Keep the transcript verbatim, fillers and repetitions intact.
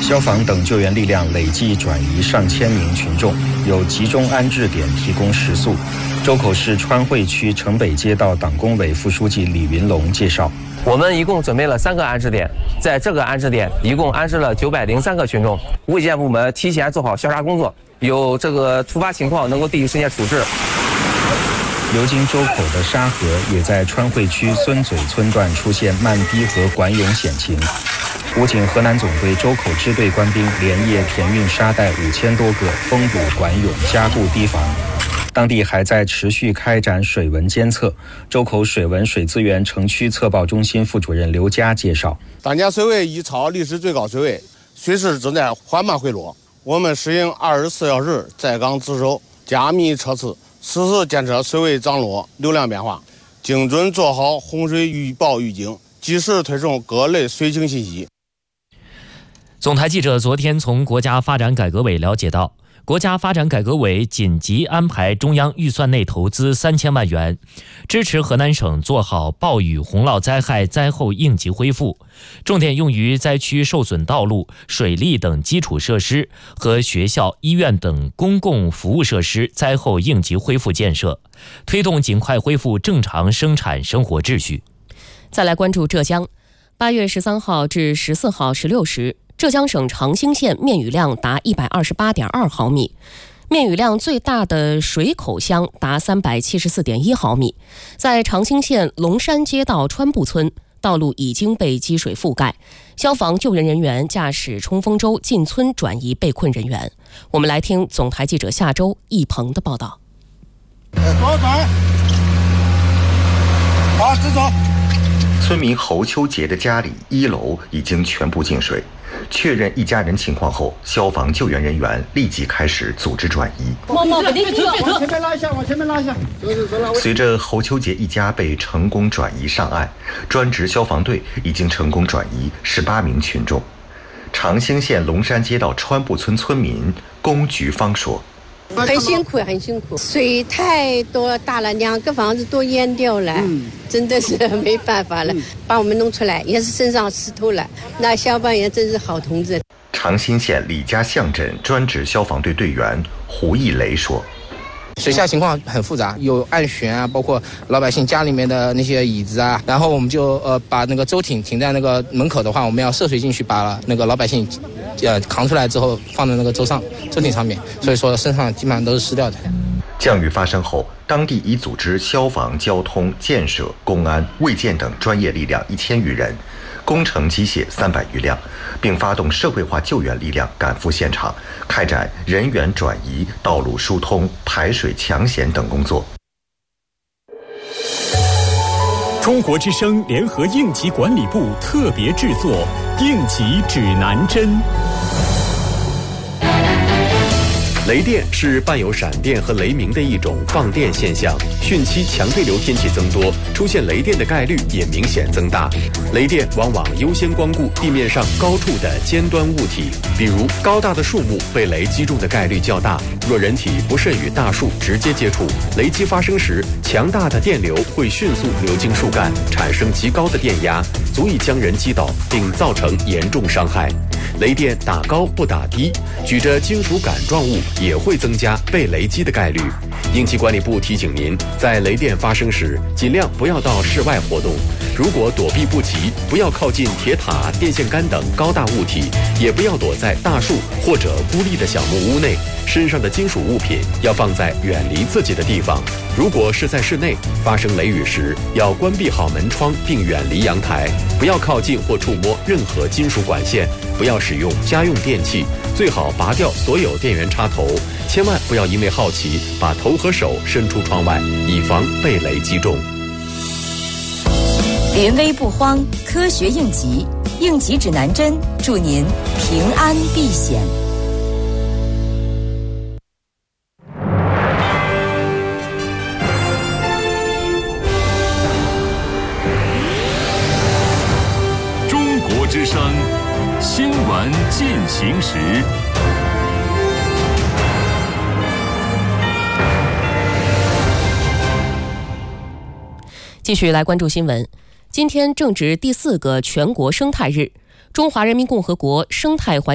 消防等救援力量累计转移上千名群众，有集中安置点提供食宿。周口市川汇区城北街道党工委副书记李云龙介绍， 我们一共准备了三个安置点，在这个安置点一共安置了九百零三个群众。卫健部门提前做好消杀工作，有这个突发情况能够第一时间处置。 流经周口的沙河也在川汇区孙嘴村段出现漫堤和管涌险情。武警河南总队周口支队官兵连夜填运沙袋五千多个，封堵管涌，加固堤防。当地还在持续开展水文监测。周口水文水资源城区测报中心副主任刘佳介绍， 当前水位已超历史最高水位，水势正在缓慢回落。我们实行二十四小时在岗值守，加密测次，实时监测水位涨落、流量变化，精准做好洪水预报预警，及时推送各类水情信息。 总台记者昨天从国家发展改革委了解到，国家发展改革委紧急安排中央预算内投资三千万元，支持河南省做好暴雨洪涝灾害灾后应急恢复，重点用于灾区受损道路、水利等基础设施和学校、医院等公共服务设施灾后应急恢复建设，推动尽快恢复正常生产生活秩序。 再来关注浙江，八月十三号至十四号十六时。浙江省长兴县面雨量达一百二十八点二毫米，面雨量最大的水口乡达三百七十四点一毫米。在长兴县龙山街道川埠村，道路已经被积水覆盖，消防救援人员驾驶冲锋舟进村转移被困人员。我们来听总台记者夏周、易鹏的报道。 左转，好，直走。 村民侯秋杰的家里一楼已经全部进水。确认一家人情况后，消防救援人员立即开始组织转移。 往前面拉一下，往前面拉一下。 随着侯秋杰一家被成功转移上岸，专职消防队已经成功转移十八名群众。长兴县龙山街道川埠村村民龚菊芳说：“ 很辛苦，很辛苦，水太多大了，两个房子都淹掉了。嗯，真的是没办法了，把我们弄出来，也是身上湿透了。那消防员真是好同志。” 长兴县李家巷镇专职消防队队员胡义雷说：“ 水下情况很复杂，有暗悬啊，包括老百姓家里面的那些椅子啊，然后我们就呃把那个舟艇停在那个门口的话，我们要涉水进去，把那个老百姓呃扛出来之后放在那个舟上舟艇上面，所以说身上基本上都是湿掉的。” 降雨发生后，当地已组织消防、交通、建设、公安、卫健等专业力量一千余人，工程机械三百余辆，并发动社会化救援力量赶赴现场，开展人员转移、道路疏通、排水抢险等工作。 中国之声联合应急管理部特别制作《应急指南针》。 雷电是伴有闪电和雷鸣的一种放电现象，汛期强对流天气增多，出现雷电的概率也明显增大。雷电往往优先光顾地面上高处的尖端物体，比如高大的树木被雷击中的概率较大。若人体不慎与大树直接接触，雷击发生时，强大的电流会迅速流经树干，产生极高的电压，足以将人击倒，并造成严重伤害。雷电打高不打低，举着金属杆状物也会增加被雷击的概率。应急管理部提醒您，在雷电发生时，尽量不要到室外活动。如果躲避不及，不要靠近铁塔、电线杆等高大物体，也不要躲在大树或者孤立的小木屋内。身上的金属物品要放在远离自己的地方。如果是在室内，发生雷雨时，要关闭好门窗并远离阳台，不要靠近或触摸任何金属管线，不要使用家用电器，最好拔掉所有电源插头，千万不要因为好奇把头和手伸出窗外，以防被雷击中。 临危不慌，科学应急，应急指南针，祝您平安避险。 中国之声新闻进行时。 继续来关注新闻。今天正值第四个全国生态日，中华人民共和国生态环